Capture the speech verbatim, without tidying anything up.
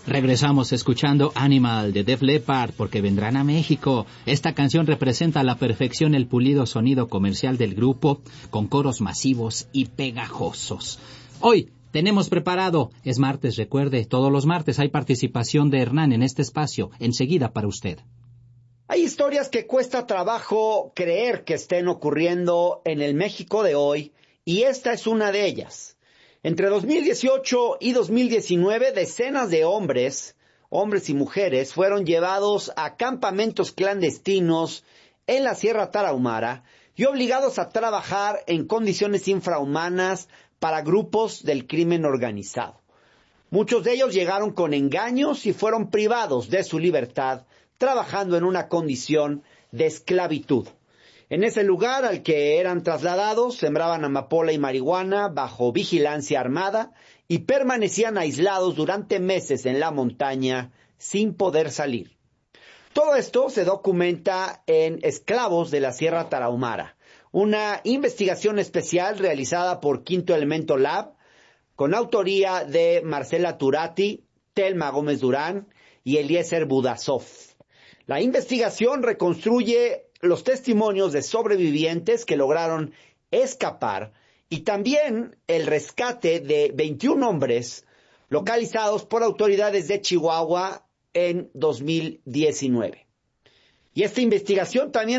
Regresamos escuchando Animal de Def Leppard porque vendrán a México. Esta canción representa a la perfección el pulido sonido comercial del grupo con coros masivos y pegajosos. Hoy tenemos preparado, es martes, recuerde, todos los martes hay participación de Hernán en este espacio, enseguida para usted. Hay historias que cuesta trabajo creer que estén ocurriendo en el México de hoy y esta es una de ellas. Entre dos mil dieciocho y dos mil diecinueve, decenas de hombres, hombres y mujeres, fueron llevados a campamentos clandestinos en la Sierra Tarahumara y obligados a trabajar en condiciones infrahumanas para grupos del crimen organizado. Muchos de ellos llegaron con engaños y fueron privados de su libertad, trabajando en una condición de esclavitud. En ese lugar al que eran trasladados, sembraban amapola y marihuana bajo vigilancia armada y permanecían aislados durante meses en la montaña sin poder salir. Todo esto se documenta en Esclavos de la Sierra Tarahumara, una investigación especial realizada por Quinto Elemento Lab, con autoría de Marcela Turati, Telma Gómez Durán y Eliezer Budasov. La investigación reconstruye los testimonios de sobrevivientes que lograron escapar y también el rescate de veintiún hombres localizados por autoridades de Chihuahua en dos mil diecinueve. Y esta investigación también